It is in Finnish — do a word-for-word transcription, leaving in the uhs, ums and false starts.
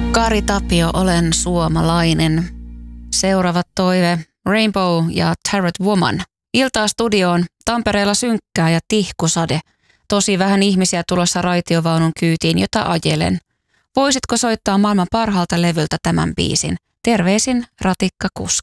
Kari Tapio, olen suomalainen. Seuraava toive, Rainbow ja Tarot Woman. Iltaa studioon, Tampereella synkkää ja tihkusade. Tosi vähän ihmisiä tulossa raitiovaunun kyytiin, jota ajelen. Voisitko soittaa maailman parhaalta levyltä tämän biisin? Terveisin Ratikka Kuski.